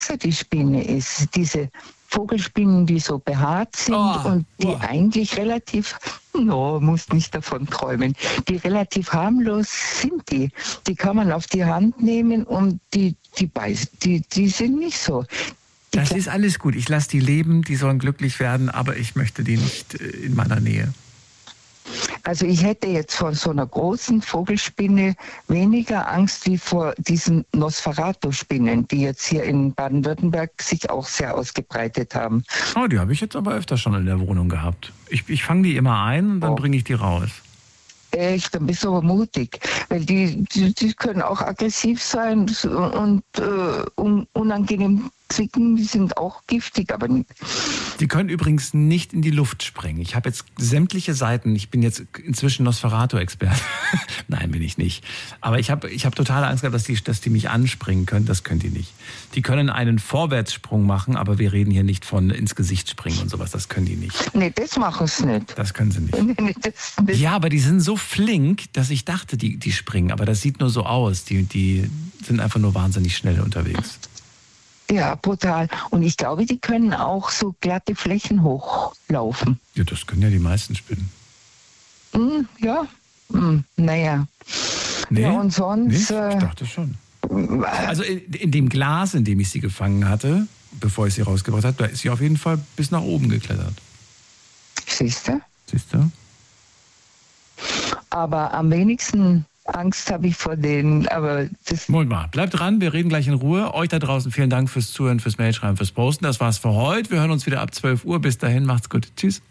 die Spinne ist. Diese Vogelspinnen, die so behaart sind und die eigentlich relativ, musst nicht davon träumen, die relativ harmlos sind die. Die kann man auf die Hand nehmen und die sind nicht so. Das ist alles gut. Ich lasse die leben, die sollen glücklich werden, aber ich möchte die nicht in meiner Nähe. Also ich hätte jetzt vor so einer großen Vogelspinne weniger Angst wie vor diesen Nosferatu-Spinnen, die jetzt hier in Baden-Württemberg sich auch sehr ausgebreitet haben. Oh, die habe ich jetzt aber öfter schon in der Wohnung gehabt. Ich fange die immer ein und dann bringe ich die raus. Echt, dann bist du aber mutig, weil die können auch aggressiv sein und unangenehm zwicken, die sind auch giftig, aber nicht. Die können übrigens nicht in die Luft springen. Ich habe jetzt sämtliche Seiten, ich bin jetzt inzwischen Nosferatu-Experte. Nein, bin ich nicht. Aber ich hab totale Angst gehabt, dass die mich anspringen können. Das können die nicht. Die können einen Vorwärtssprung machen, aber wir reden hier nicht von ins Gesicht springen und sowas. Das können die nicht. Nee, das machen sie nicht. Das können sie nicht. Nee, das nicht. Ja, aber die sind so flink, dass ich dachte, die springen. Aber das sieht nur so aus. Die sind einfach nur wahnsinnig schnell unterwegs. Ja, brutal. Und ich glaube, die können auch so glatte Flächen hochlaufen. Ja, das können ja die meisten Spinnen. Ja, naja. Nee, ja, und sonst... ich dachte schon. Also in dem Glas, in dem ich sie gefangen hatte, bevor ich sie rausgebracht habe, da ist sie auf jeden Fall bis nach oben geklettert. Siehst du? Siehst du? Aber am wenigsten Angst habe ich vor denen, aber das... Moment mal, bleibt dran, wir reden gleich in Ruhe. Euch da draußen vielen Dank fürs Zuhören, fürs Mailschreiben, fürs Posten. Das war's für heute. Wir hören uns wieder ab 12 Uhr. Bis dahin, macht's gut. Tschüss.